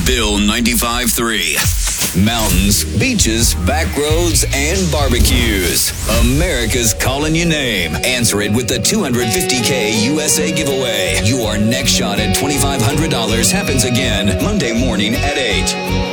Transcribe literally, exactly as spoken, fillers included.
Bill ninety-five three. Mountains, beaches, back roads, and barbecues. America's calling your name. Answer it with the two hundred fifty K U S A giveaway. Your next shot at twenty-five hundred dollars happens again Monday morning at eight.